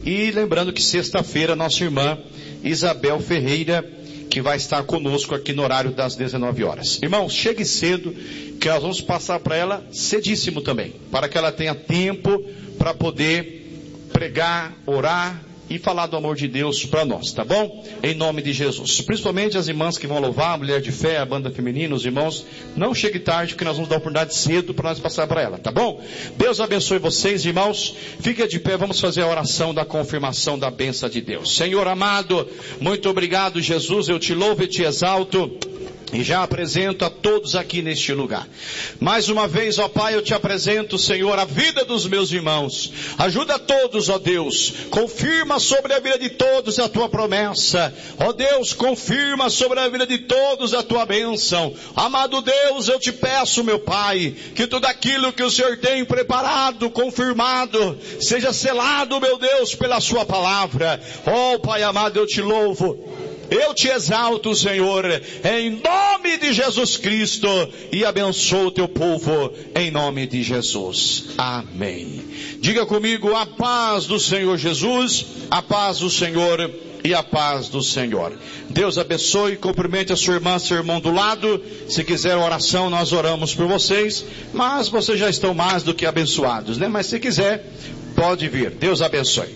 E lembrando que sexta-feira nossa irmã Isabel Ferreira, que vai estar conosco aqui no horário das 19 horas. Irmãos, chegue cedo, que nós vamos passar para ela cedíssimo também, para que ela tenha tempo para poder pregar, orar e falar do amor de Deus para nós, tá bom? Em nome de Jesus. Principalmente as irmãs que vão louvar, a Mulher de Fé, a banda feminina, os irmãos, não chegue tarde, que nós vamos dar oportunidade cedo para nós passar para ela, tá bom? Deus abençoe vocês, irmãos. Fique de pé, vamos fazer a oração da confirmação da bênção de Deus. Senhor amado, muito obrigado, Jesus, eu te louvo e te exalto. E já apresento a todos aqui neste lugar. Mais uma vez, ó Pai, eu te apresento, Senhor, a vida dos meus irmãos. Ajuda todos, ó Deus. Confirma sobre a vida de todos a tua promessa. Ó Deus, confirma sobre a vida de todos a tua bênção. Amado Deus, eu te peço, meu Pai, que tudo aquilo que o Senhor tem preparado, confirmado, seja selado, meu Deus, pela sua palavra. Ó Pai amado, eu te louvo. Eu te exalto, Senhor, em nome de Jesus Cristo, e abençoo o teu povo em nome de Jesus. Amém. Diga comigo: a paz do Senhor Jesus, a paz do Senhor e a paz do Senhor. Deus abençoe, cumprimente a sua irmã, seu irmão do lado. Se quiser oração, nós oramos por vocês, mas vocês já estão mais do que abençoados, né? Mas se quiser, pode vir. Deus abençoe.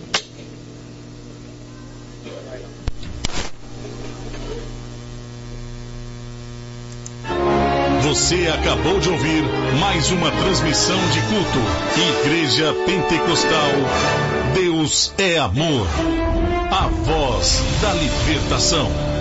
Você acabou de ouvir mais uma transmissão de culto. Igreja Pentecostal, Deus é amor. A voz da libertação.